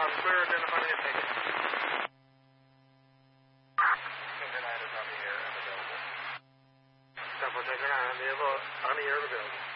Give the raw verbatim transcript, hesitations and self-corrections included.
Um, clear, identify me and take it. ten nine is on the air and available. ten four, ten nine on the, on the air and available.